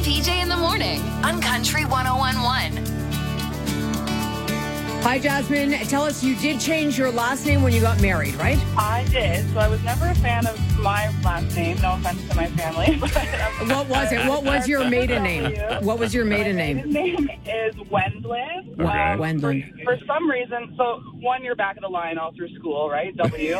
TJ in the morning on Country 101.1. Hi, Jasmine. Tell us, you did change your last name when you got married, right? I did. So I was never a fan of my last name. No offense to my family. But, What was it? What was your maiden name? What was your maiden my name? maiden name is Wendland. Okay. Wendland. For some reason, so one, you're back of the line all through school, right? W.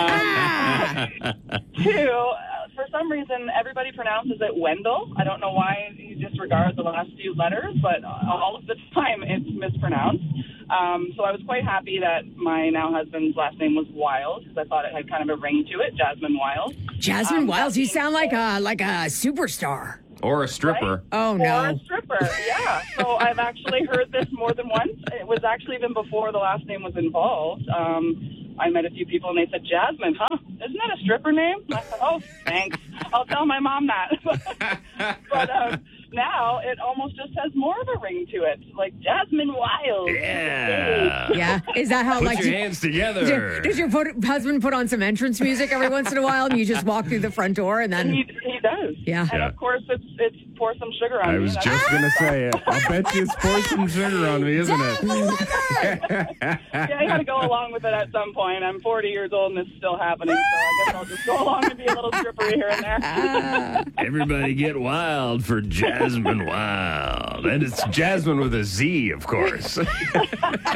Two, for some reason, everybody pronounces it Wendell. I don't know why you disregard the last few letters, but all of the time it's mispronounced. So I was quite happy that my now husband's last name was Wiles because I thought it had kind of a ring to it, Jasmine Wiles. Jasmine Wiles, you sound like a superstar. Or a stripper. Right? Oh, Or no. a stripper, yeah. So I've actually heard this more than once. It was actually even before the last name was involved. I met a few people and they said, Jasmine, huh? Isn't that a stripper name? I thought, oh, thanks. I'll tell my mom that. But now it almost just has more of a ring to it, like Jasmine Wiles. Yeah. Yeah? Is that how, Put your hands together. Does your husband put on some entrance music every once in a while and you just walk through the front door and then... He does. Yeah. And Yeah. of course, it's pour some sugar on I me. was That's- just going to say it. I'll bet you it's pour some sugar on me, isn't it? Yeah, I got to go along with it at some point. I'm 40 years old and it's still happening, so I guess I'll just go along and be a little strippery here and there. Everybody get wild for Jasmine Wild. And it's Jasmine with a Z, of course.